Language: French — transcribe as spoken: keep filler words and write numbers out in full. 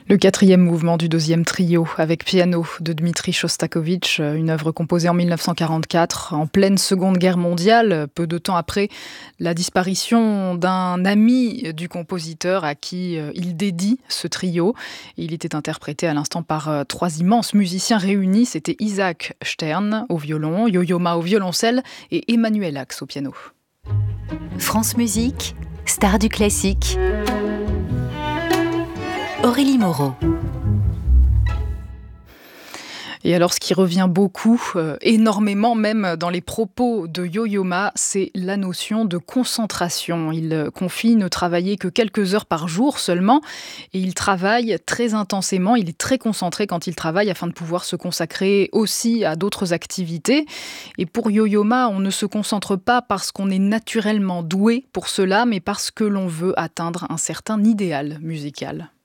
Le quatrième mouvement du deuxième trio, avec piano de Dmitri Chostakovitch, une œuvre composée en mille neuf cent quarante-quatre, en pleine Seconde Guerre mondiale, peu de temps après la disparition d'un ami du compositeur à qui il dédie ce trio. Il était interprété à l'instant par trois immenses musiciens réunis. C'était Isaac Stern au violon, Yo-Yo Ma au violoncelle et Emmanuel Ax au piano. France Musique, star du classique. Aurélie Moreau. Et alors, ce qui revient beaucoup, euh, énormément même dans les propos de Yo-Yo Ma, c'est la notion de concentration. Il confie ne travailler que quelques heures par jour seulement, et il travaille très intensément. Il est très concentré quand il travaille afin de pouvoir se consacrer aussi à d'autres activités. Et pour Yo-Yo Ma, on ne se concentre pas parce qu'on est naturellement doué pour cela, mais parce que l'on veut atteindre un certain idéal musical.